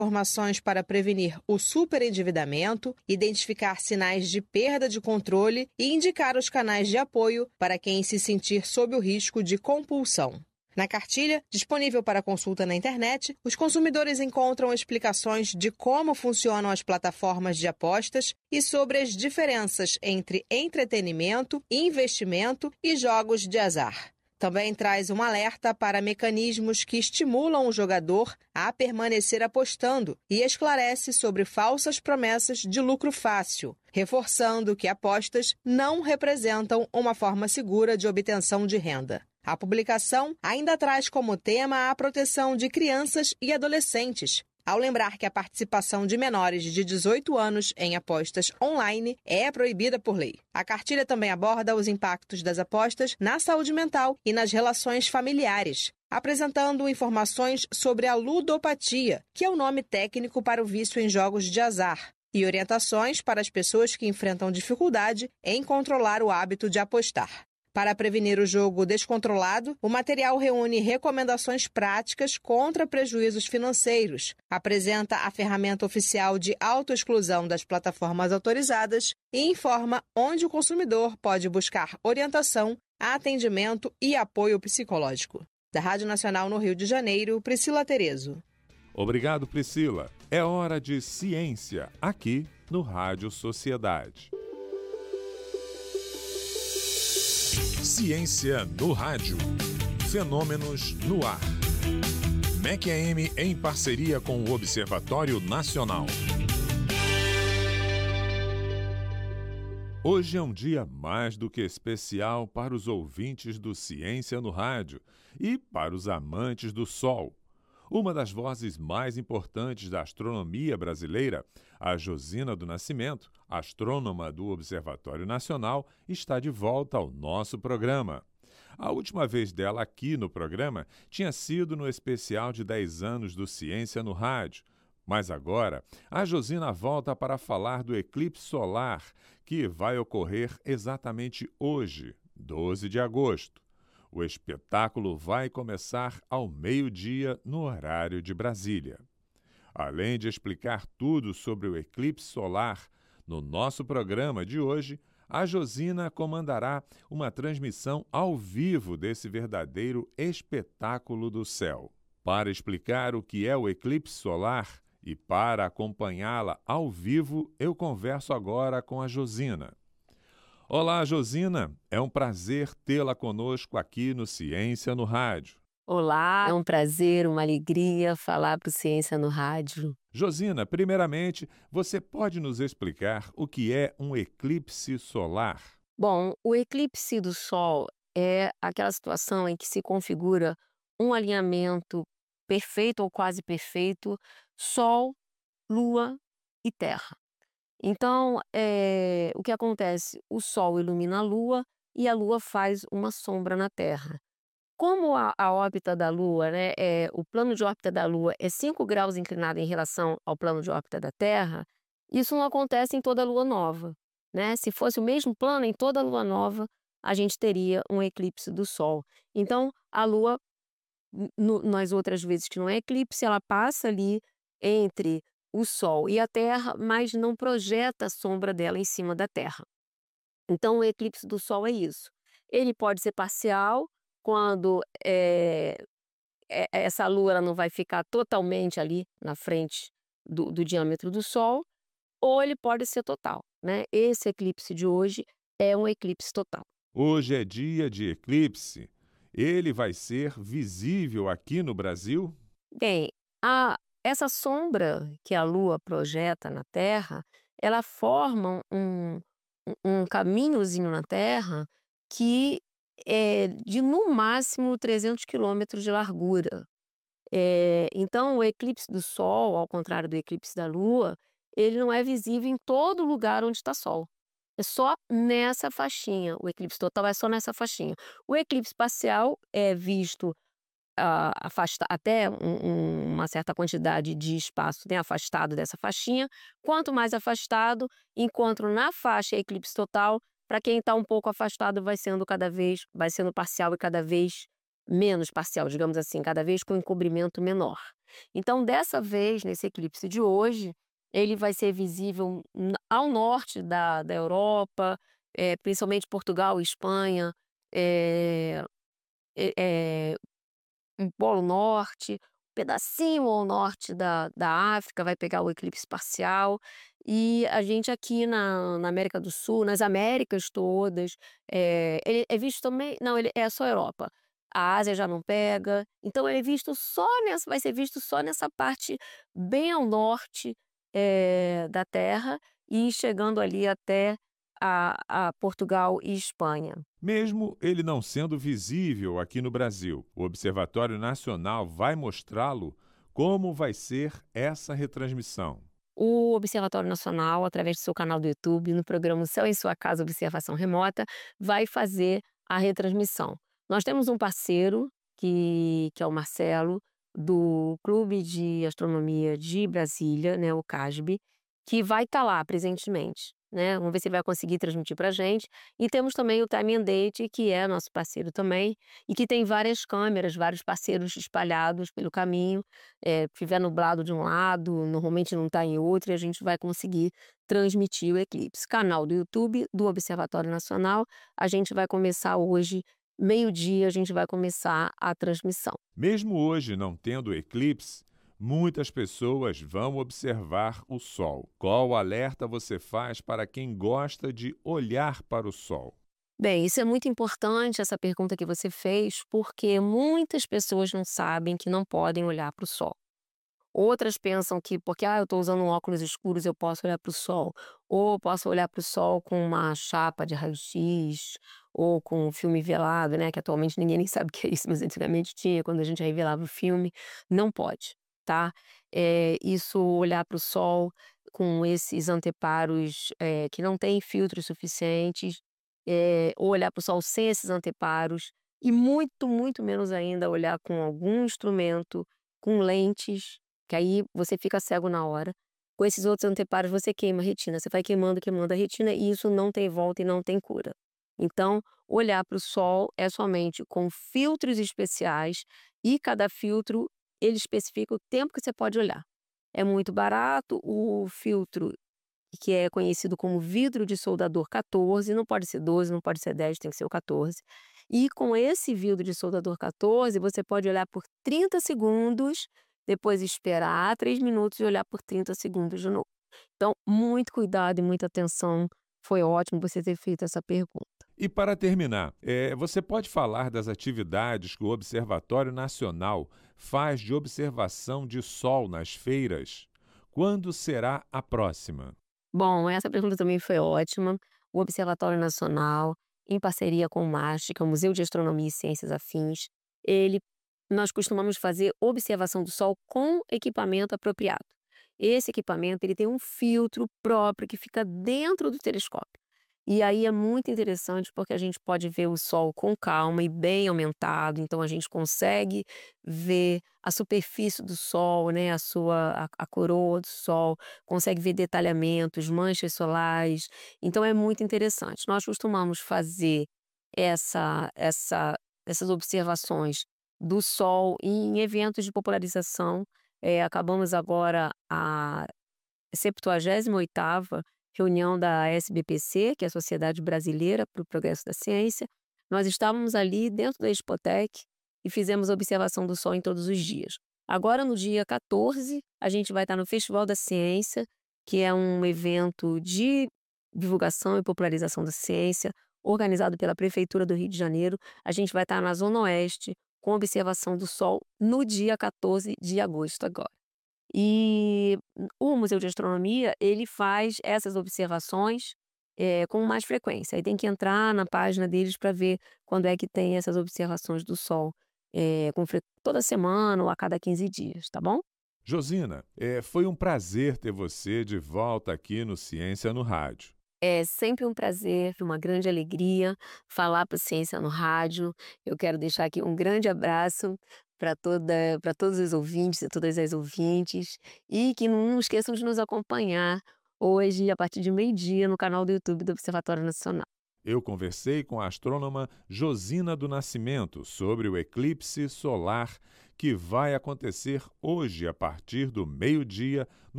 informações para prevenir o superendividamento, identificar sinais de perda de controle e indicar os canais de apoio para quem se sentir sob o risco de compulsão. Na cartilha, disponível para consulta na internet, os consumidores encontram explicações de como funcionam as plataformas de apostas e sobre as diferenças entre entretenimento, investimento e jogos de azar. Também traz um alerta para mecanismos que estimulam o jogador a permanecer apostando e esclarece sobre falsas promessas de lucro fácil, reforçando que apostas não representam uma forma segura de obtenção de renda. A publicação ainda traz como tema a proteção de crianças e adolescentes, ao lembrar que a participação de menores de 18 anos em apostas online é proibida por lei. A cartilha também aborda os impactos das apostas na saúde mental e nas relações familiares, apresentando informações sobre a ludopatia, que é o nome técnico para o vício em jogos de azar, e orientações para as pessoas que enfrentam dificuldade em controlar o hábito de apostar. Para prevenir o jogo descontrolado, o material reúne recomendações práticas contra prejuízos financeiros, apresenta a ferramenta oficial de autoexclusão das plataformas autorizadas e informa onde o consumidor pode buscar orientação, atendimento e apoio psicológico. Da Rádio Nacional no Rio de Janeiro, Priscila Terezo. Obrigado, Priscila. É hora de ciência, aqui no Rádio Sociedade. Ciência no rádio. Fenômenos no ar. MEC-AM em parceria com o Observatório Nacional. Hoje é um dia mais do que especial para os ouvintes do Ciência no Rádio e para os amantes do Sol. Uma das vozes mais importantes da astronomia brasileira, a Josina do Nascimento, astrônoma do Observatório Nacional, está de volta ao nosso programa. A última vez dela aqui no programa tinha sido no especial de 10 anos do Ciência no Rádio. Mas agora, a Josina volta para falar do eclipse solar, que vai ocorrer exatamente hoje, 12 de agosto. O espetáculo vai começar ao meio-dia no horário de Brasília. Além de explicar tudo sobre o eclipse solar, no nosso programa de hoje, a Josina comandará uma transmissão ao vivo desse verdadeiro espetáculo do céu. Para explicar o que é o eclipse solar e para acompanhá-la ao vivo, eu converso agora com a Josina. Olá, Josina. É um prazer tê-la conosco aqui no Ciência no Rádio. Olá, é um prazer, uma alegria falar para o Ciência no Rádio. Josina, primeiramente, você pode nos explicar o que é um eclipse solar? Bom, o eclipse do Sol é aquela situação em que se configura um alinhamento perfeito ou quase perfeito, Sol, Lua e Terra. Então, o que acontece? O Sol ilumina a Lua e a Lua faz uma sombra na Terra. Como a órbita da Lua, né, o plano de órbita da Lua é 5 graus inclinado em relação ao plano de órbita da Terra, isso não acontece em toda Lua nova, né? Se fosse o mesmo plano em toda Lua nova, a gente teria um eclipse do Sol. Então, a Lua, nas outras vezes que não é eclipse, ela passa ali entre o Sol e a Terra, mas não projeta a sombra dela em cima da Terra. Então, o eclipse do Sol é isso. Ele pode ser parcial, quando essa Lua ela não vai ficar totalmente ali na frente do diâmetro do Sol, ou ele pode ser total, né? Esse eclipse de hoje é um eclipse total. Hoje é dia de eclipse. Ele vai ser visível aqui no Brasil? Bem, essa sombra que a Lua projeta na Terra, ela forma um caminhozinho na Terra que é de, no máximo, 300 quilômetros de largura. Então, o eclipse do Sol, ao contrário do eclipse da Lua, ele não é visível em todo lugar onde está Sol. É só nessa faixinha. O eclipse total é só nessa faixinha. O eclipse parcial é visto até uma certa quantidade de espaço, né, afastado dessa faixinha. Quanto mais afastado, enquanto na faixa eclipse total, para quem está um pouco afastado, vai sendo parcial e cada vez menos parcial, digamos assim, cada vez com um encobrimento menor. Então, dessa vez, nesse eclipse de hoje, ele vai ser visível ao norte da Europa, principalmente Portugal e Espanha, eh, eh, eh, um polo norte, um pedacinho ao norte da África, vai pegar o eclipse parcial. E a gente aqui na América do Sul, nas Américas todas, ele é visto também, não, ele é só Europa. A Ásia já não pega, então ele é visto só nessa vai ser visto só nessa parte bem ao norte, da Terra, e chegando ali até a Portugal e Espanha. Mesmo ele não sendo visível aqui no Brasil, o Observatório Nacional vai mostrá-lo. Como vai ser essa retransmissão? O Observatório Nacional, através do seu canal do YouTube, no programa O Céu em Sua Casa Observação Remota, vai fazer a retransmissão. Nós temos um parceiro, que é o Marcelo, do Clube de Astronomia de Brasília, né, o CASB, que vai estar lá presentemente, né? Vamos ver se ele vai conseguir transmitir para a gente. E temos também o Time and Date, que é nosso parceiro também, e que tem várias câmeras, vários parceiros espalhados pelo caminho. Se estiver nublado de um lado, normalmente não está em outro, e a gente vai conseguir transmitir o eclipse. Canal do YouTube do Observatório Nacional, a gente vai começar hoje, meio-dia, a gente vai começar a transmissão. Mesmo hoje não tendo eclipse, muitas pessoas vão observar o Sol. Qual alerta você faz para quem gosta de olhar para o Sol? Bem, isso é muito importante, essa pergunta que você fez, porque muitas pessoas não sabem que não podem olhar para o sol. Outras pensam que porque eu estou usando um óculos escuros eu posso olhar para o sol, ou posso olhar para o sol com uma chapa de raio-x, ou com um filme velado, né, que atualmente ninguém nem sabe o que é isso, mas antigamente tinha, quando a gente revelava o filme. Não pode, tá? Isso, olhar para o sol com esses anteparos, que não têm filtros suficientes, ou olhar para o sol sem esses anteparos, e muito, muito menos ainda olhar com algum instrumento, com lentes, que aí você fica cego na hora. Com esses outros anteparos você queima a retina, você vai queimando, queimando a retina, e isso não tem volta e não tem cura. Então, olhar para o sol é somente com filtros especiais, e cada filtro, ele especifica o tempo que você pode olhar. É muito barato o filtro, que é conhecido como vidro de soldador 14, não pode ser 12, não pode ser 10, tem que ser o 14. E com esse vidro de soldador 14, você pode olhar por 30 segundos, depois esperar 3 minutos e olhar por 30 segundos de novo. Então, muito cuidado e muita atenção. Foi ótimo você ter feito essa pergunta. E para terminar, você pode falar das atividades que o Observatório Nacional faz de observação de Sol nas feiras? Quando será a próxima? Bom, essa pergunta também foi ótima. O Observatório Nacional, em parceria com o MAST, que é o Museu de Astronomia e Ciências Afins, ele nós costumamos fazer observação do Sol com equipamento apropriado. Esse equipamento, ele tem um filtro próprio que fica dentro do telescópio. E aí é muito interessante porque a gente pode ver o Sol com calma e bem aumentado, então a gente consegue ver a superfície do Sol, né, a coroa do Sol, consegue ver detalhamentos, manchas solares, então é muito interessante. Nós costumamos fazer essas observações do Sol em eventos de popularização. Acabamos agora a 78ª reunião da SBPC, que é a Sociedade Brasileira para o Progresso da Ciência. Nós estávamos ali dentro da Expotec e fizemos a observação do Sol em todos os dias. Agora, no dia 14, a gente vai estar no Festival da Ciência, que é um evento de divulgação e popularização da ciência, organizado pela Prefeitura do Rio de Janeiro. A gente vai estar na Zona Oeste, com observação do Sol, no dia 14 de agosto agora. E o Museu de Astronomia, ele faz essas observações, com mais frequência. Aí tem que entrar na página deles para ver quando é que tem essas observações do Sol, toda semana ou a cada 15 dias, tá bom? Josina, foi um prazer ter você de volta aqui no Ciência no Rádio. É sempre um prazer, uma grande alegria falar para Ciência no Rádio. Eu quero deixar aqui um grande abraço para todos os ouvintes e todas as ouvintes, e que não esqueçam de nos acompanhar hoje, a partir de meio-dia, no canal do YouTube do Observatório Nacional. Eu conversei com a astrônoma Josina do Nascimento sobre o eclipse solar que vai acontecer hoje a partir do meio-dia